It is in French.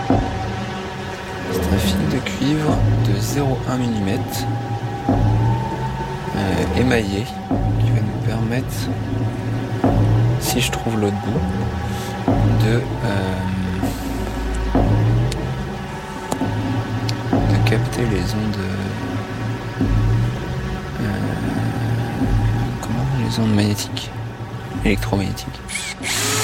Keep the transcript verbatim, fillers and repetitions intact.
C'est un fil de cuivre de zéro virgule un millimètre euh, émaillé qui va nous permettre, si je trouve l'autre bout, de, euh, de capter les ondes euh, comment les ondes magnétiques, électromagnétiques.